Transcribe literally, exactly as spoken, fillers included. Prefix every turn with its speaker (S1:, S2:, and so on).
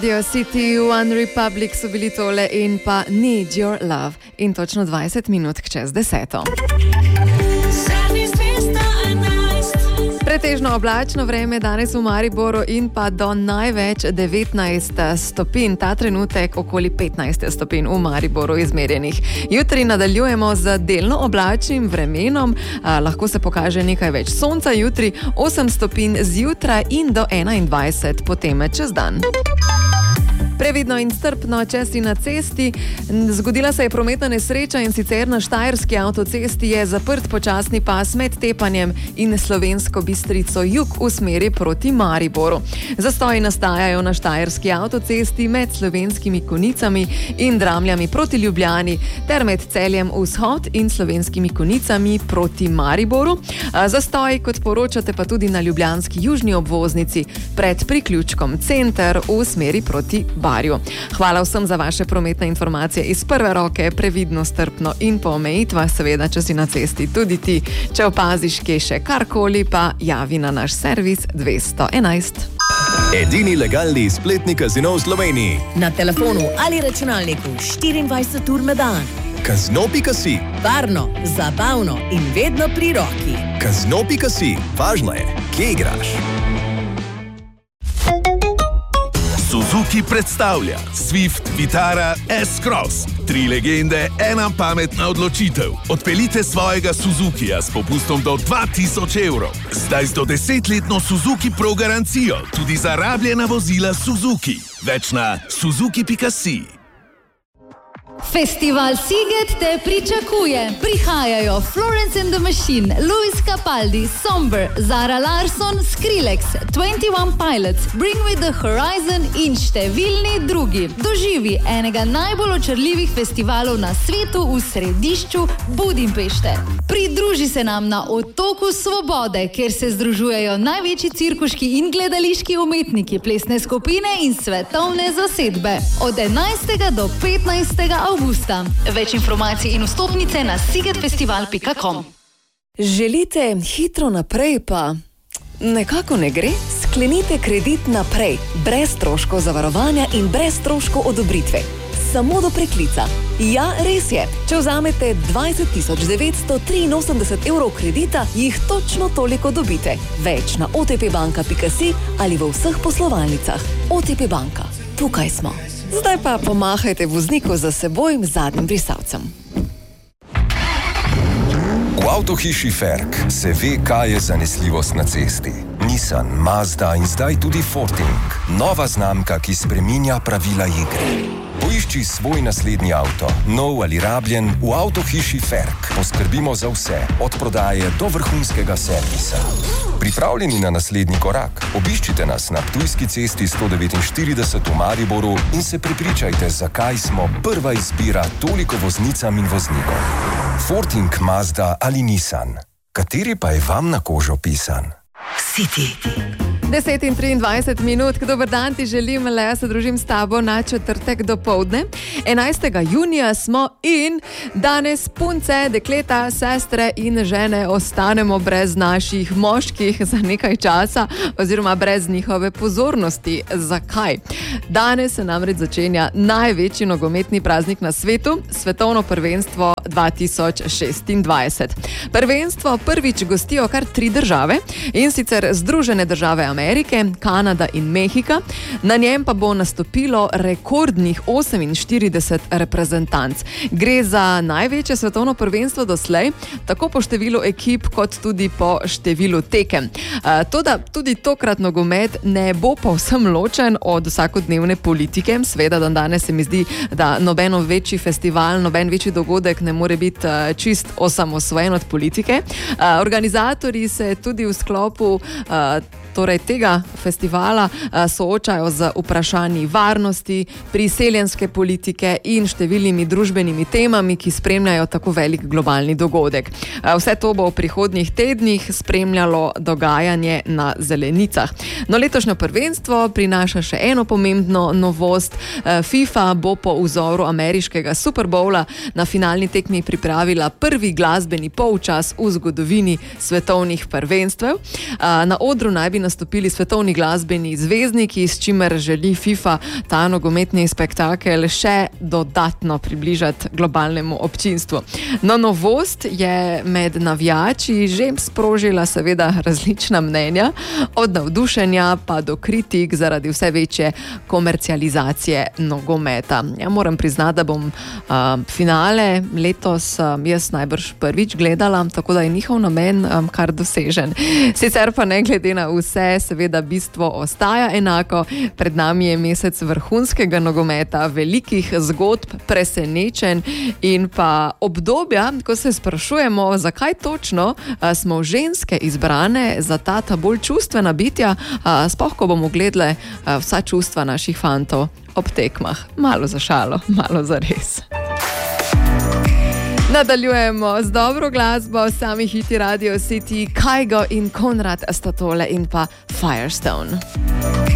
S1: Radio City, One Republic so bili tole in pa Need Your Love. In točno dvajset minut čez deseto. Pretežno oblačno vreme danes v Mariboru in pa do največ devetnajst stopinj. Ta trenutek okoli petnajst stopinj v Mariboru izmerjenih. Jutri nadaljujemo z delno oblačnim vremenom. A, lahko se pokaže nekaj več sonca. Jutri osem stopinj zjutraj in do enaindvajset potem čez dan. Previdno in strpno, če si na cesti. Zgodila se je prometna nesreča in sicer na Štajerski avtocesti je zaprt počasni pas med Tepanjem in Slovensko Bistrico jug v smeri proti Mariboru. Zastoji nastajajo na Štajerski avtocesti med Slovenskimi Konicami in Dramljami proti Ljubljani ter med Celjem vzhod in Slovenskimi Konicami proti Mariboru. Zastoji, kot poročate, pa tudi na ljubljanski južni obvoznici pred priključkom Center v smeri proti Barju. Hvala vsem za vaše prometne informacije iz prve roke, previdno, strpno in po omejitvah, seveda, če si na cesti tudi ti. Če opaziš kje še karkoli, pa javi na naš servis dvesto enajst.
S2: Edini legalni spletni kazino v Sloveniji.
S3: Na telefonu ali računalniku štiriindvajset ur na dan.
S2: Kazino pika si.
S3: Varno, zabavno in vedno pri roki.
S2: Kazino pika si. Važno je, kje igraš. Suzuki predstavlja Swift, Vitara, S-Cross. Tri legende, ena pametna odločitev. Odpeljite svojega Suzukija s popustom do dva tisoč evrov. Zdaj z do desetletno Suzuki Pro garancijo, tudi za rabljena vozila Suzuki. Več na suzuki pika si.
S4: Festival Siget te pričakuje. Prihajajo Florence and the Machine, Luis Capaldi, Somber, Zara Larsson, Skrillex, twenty one Pilots, Bring Me the Horizon in številni drugi. Doživi enega najbolj očarljivih festivalov na svetu v središču Budimpešte. Pridruži se nam na Otoku Svobode, kjer se združujejo največji cirkuški in gledališki umetniki, plesne skupine in svetovne zasedbe. Od enajstega do petnajstega avgusta. Več informacij in vstopnice na sigetfestival pika com.
S1: Želite hitro naprej, pa nekako ne gre? Sklenite kredit naprej, brez stroškov zavarovanja in brez stroškov odobritve. Samo do preklica. Ja, res je. Če vzamete dvajset tisoč devetsto triinosemdeset evrov kredita, jih točno toliko dobite. Več na o te pe banka pika si ali v vseh poslovalnicah. O te pe banka. Tukaj smo. Zdaj pa pomahajte vozniku za sebojim zadnjim brisalcem.
S2: V avtohiši Ferk se ve, kaj je zanesljivost na cesti. Nissan, Mazda in zdaj tudi Forting. Nova znamka, ki spreminja pravila igre. Poišči svoj naslednji avto, nov ali rabljen, v avtohiši Ferk. Poskrbimo za vse, od prodaje do vrhunskega servisa. Pripravljeni na naslednji korak? Obiščite nas na Ptujski cesti sto devetinštirideset v Mariboru in se prepričajte, zakaj smo prva izbira toliko voznicam in voznikom. Forting, Mazda ali Nissan. Kateri pa je vam na kožo pisan?
S3: City.
S1: deset in triindvajset minut, dober dan ti želim, le se družim s tabo na četrtek dopoldne. enajstega junija smo in danes punce, dekleta, sestre in žene ostanemo brez naših moških za nekaj časa oziroma brez njihove pozornosti. Zakaj? Danes se namreč začenja največji nogometni praznik na svetu, svetovno prvenstvo dva tisoč šestindvajset. Prvenstvo prvič gostijo kar tri države, in sicer Združene države Amerike, Kanada in Mehika. Na njem pa bo nastopilo rekordnih oseminštirideset reprezentanc. Gre za največje svetovno prvenstvo doslej, tako po številu ekip kot tudi po številu tekem. Toda tudi tokrat nogomet ne bo povsem ločen od vsakodnevne politike. Sveda dan danes se mi zdi, da nobeno večji festival, noben večji dogodek ne more biti čist osamosvojen od politike. Organizatorji se tudi v sklopu torej tega festivala soočajo z vprašanji varnosti, priseljenske politike in številnimi družbenimi temami, ki spremljajo tako velik globalni dogodek. Vse to bo v prihodnjih tednih spremljalo dogajanje na zelenicah. No, letošnjo prvenstvo prinaša še eno pomembno novost. FIFA bo po vzoru ameriškega Super Bowla na finalni tekmi pripravila prvi glasbeni polčas v zgodovini svetovnih prvenstev. Na odru naj bi nastopili slavili svetovni glasbeni zvezdniki, s čimer želi FIFA ta nogometni spektakel še dodatno približati globalnemu občinstvu. No, novost je med navijači že sprožila seveda različna mnenja, od navdušenja pa do kritik zaradi vse večje komercializacije nogometa. Ja, moram priznati, da bom uh, finale letos um, jaz najbrž prvič gledala, tako da je njihov namen um, kar dosežen. Sicer pa ne glede na vse, seveda bistvo ostaja enako. Pred nami je mesec vrhunskega nogometa, velikih zgodb, presenečenj in pa obdobja, ko se sprašujemo, zakaj točno uh, smo ženske izbrane za ta ta bolj čustvena bitja, uh, sploh ko bomo gledali uh, vsa čustva naših fantov ob tekmah. Malo za šalo, malo za res. Nadaljujemo z dobro glasbo, sami hiti Radio City, Kygo in Konrad sta tole in pa Firestone.